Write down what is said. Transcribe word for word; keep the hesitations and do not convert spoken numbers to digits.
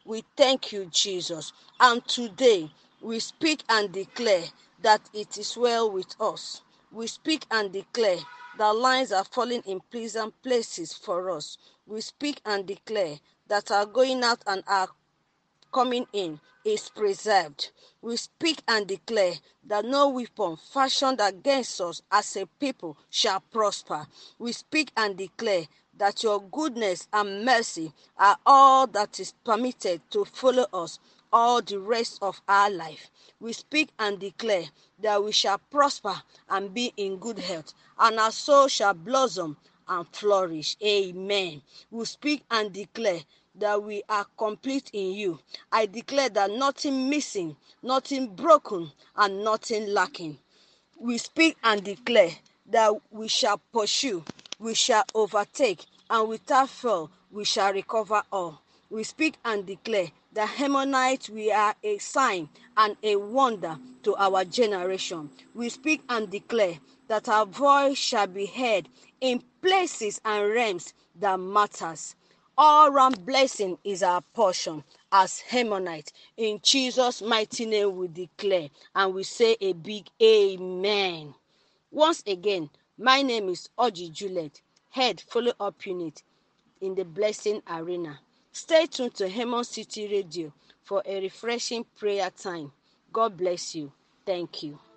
We thank you, Jesus. And today, we speak and declare that it is well with us. We speak and declare that lines are falling in pleasant places for us. We speak and declare that our going out and our coming in is preserved. We speak and declare that no weapon fashioned against us as a people shall prosper. We speak and declare that your goodness and mercy are all that is permitted to follow us all the rest of our life. We speak and declare that we shall prosper and be in good health, and our soul shall blossom and flourish. Amen. We speak and declare that we are complete in you. I declare that nothing missing, nothing broken, and nothing lacking. We speak and declare that we shall pursue, we shall overtake, and without fail we shall recover all. We speak and declare that Hemonites, we are a sign and a wonder to our generation. We speak and declare that our voice shall be heard in places and realms that matters. All round blessing is our portion as Hemonite. In Jesus' mighty name we declare and we say a big amen. Once again, my name is Oji Juliet, Head Follow-up Unit in the Blessing Arena. Stay tuned to Hemon City Radio for a refreshing prayer time. God bless you. Thank you.